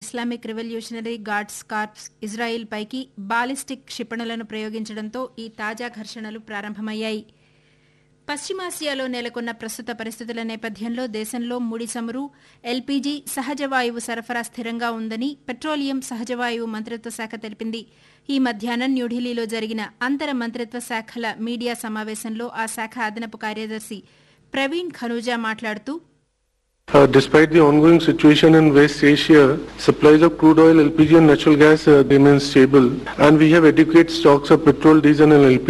Islamic revolutionary guards corps Israel పైకి ballistic క్షిపణులను ప్రయోగించడంతో ఈ తాజా ఘర్షణలు ప్రారంభమయ్యాయి. పశ్చిమాసియాలో నెలకొన్న ప్రస్తుత పరిస్థితుల నేపథ్యంలో దేశంలో ముడి చమురు, ఎల్పీజీ, సహజ వాయువు సరఫరా స్థిరంగా ఉందని పెట్రోలియం, సహజ వాయువు మంత్రిత్వ శాఖ తెలిపింది. ఈ మధ్యాహ్నం న్యూఢిల్లీలో జరిగిన అంతర మంత్రిత్వ శాఖల మీడియా సమావేశంలో ఆ శాఖ అదనపు కార్యదర్శి ప్రవీణ్ ఖనూజా మాట్లాడుతూ, Despite the ongoing situation in West Asia, supplies of crude oil, LPG and natural gas remain stable, and we have adequate stocks of petrol, diesel and LPG.